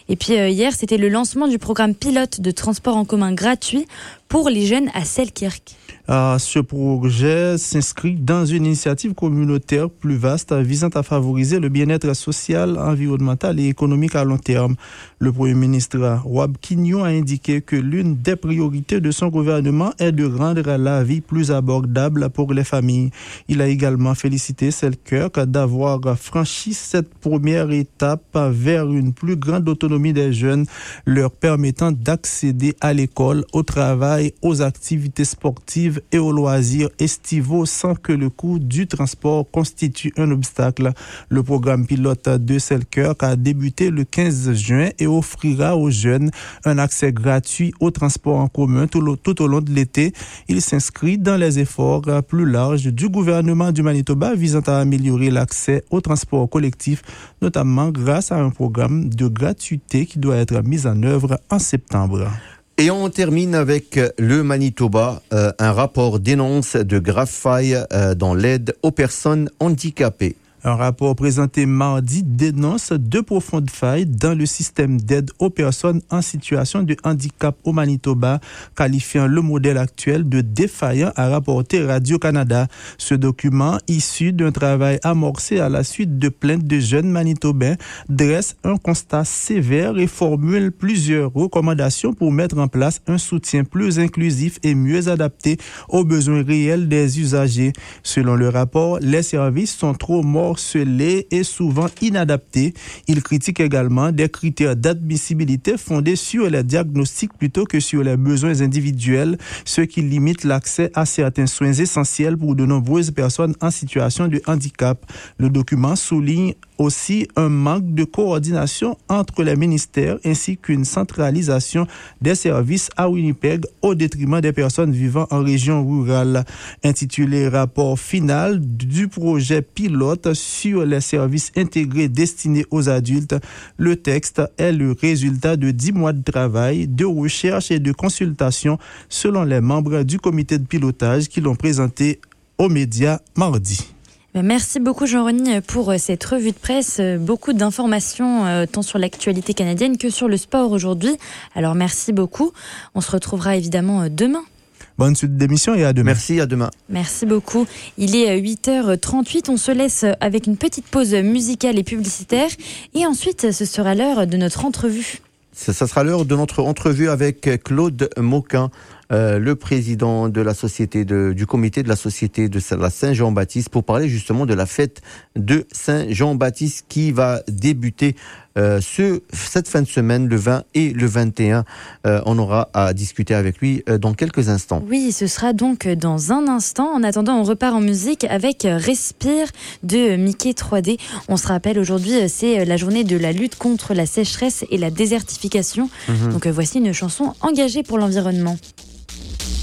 Et puis hier, c'était le lancement du programme pilote de transport en commun gratuit pour les jeunes à Selkirk. Ce projet s'inscrit dans une initiative communautaire plus vaste visant à favoriser le bien-être social, environnemental et économique à long terme. Le Premier ministre Rob Quignon a indiqué que l'une des priorités de son gouvernement est de rendre la vie plus abordable pour les familles. Il a également félicité Selkirk d'avoir franchi cette première étape vers une plus grande autonomie des jeunes, leur permettant d'accéder à l'école, au travail, aux activités sportives et aux loisirs estivaux sans que le coût du transport constitue un obstacle. Le programme pilote de Selkirk a débuté le 15 juin et offrira aux jeunes un accès gratuit au transport en commun tout au long de l'été. Il s'inscrit dans les efforts plus larges du gouvernement du Manitoba visant à améliorer l'accès au transport collectif, notamment grâce à un programme de gratuité qui doit être mis en œuvre en septembre. Et on termine avec le Manitoba. Un rapport dénonce de graves failles dans l'aide aux personnes handicapées. Un rapport présenté mardi dénonce de profondes failles dans le système d'aide aux personnes en situation de handicap au Manitoba, qualifiant le modèle actuel de défaillant, a rapporté Radio-Canada. Ce document, issu d'un travail amorcé à la suite de plaintes de jeunes Manitobains, dresse un constat sévère et formule plusieurs recommandations pour mettre en place un soutien plus inclusif et mieux adapté aux besoins réels des usagers. Selon le rapport, les services sont trop morcelés et souvent inadaptés. Il critique également des critères d'admissibilité fondés sur les diagnostics plutôt que sur les besoins individuels, ce qui limite l'accès à certains soins essentiels pour de nombreuses personnes en situation de handicap. Le document souligne aussi un manque de coordination entre les ministères ainsi qu'une centralisation des services à Winnipeg au détriment des personnes vivant en région rurale. Intitulé Rapport final du projet pilote sur les services intégrés destinés aux adultes, le texte est le résultat de 10 mois de travail, de recherche et de consultation selon les membres du comité de pilotage qui l'ont présenté aux médias mardi. Merci beaucoup Jean-Rony pour cette revue de presse. Beaucoup d'informations tant sur l'actualité canadienne que sur le sport aujourd'hui. Alors merci beaucoup. On se retrouvera évidemment demain. Bonne suite d'émission et à demain. Merci, à demain. Merci beaucoup. Il est 8h38. On se laisse avec une petite pause musicale et publicitaire. Et ensuite, ce sera l'heure de notre entrevue. Ça sera l'heure de notre entrevue avec Claude Moquin, le président de la société du comité de la société de la Saint-Jean-Baptiste, pour parler justement de la fête de Saint-Jean-Baptiste qui va débuter cette fin de semaine, le 20 et le 21. On aura à discuter avec lui dans quelques instants. Oui, ce sera donc dans un instant. En attendant, on repart en musique avec Respire de Mickey 3D. On se rappelle, aujourd'hui, c'est la journée de la lutte contre la sécheresse et la désertification. Donc voici une chanson engagée pour l'environnement.